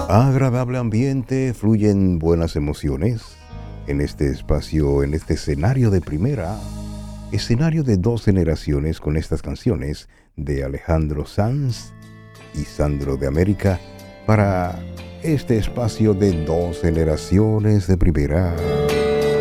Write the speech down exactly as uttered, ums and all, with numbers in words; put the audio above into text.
Agradable ambiente, fluyen buenas emociones en este espacio, en este escenario de primera, escenario de dos generaciones con estas canciones de Alejandro Sanz y Sandro de América para este espacio de dos generaciones de primera.